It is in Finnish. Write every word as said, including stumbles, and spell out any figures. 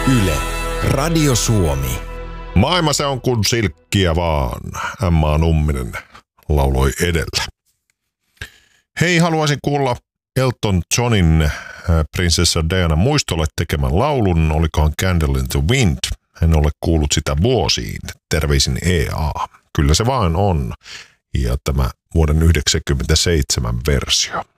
Yle, Radio Suomi. Maailma se on kuin silkkiä vaan, Emma Numminen lauloi edellä. Hei, haluaisin kuulla Elton Johnin prinsessa Diana muistolle tekemän laulun, olikohan Candle in the Wind. En ole kuullut sitä vuosiin. Terveisin E A. Kyllä se vaan on. Ja tämä vuoden yhdeksänkymmentäseitsemän versio.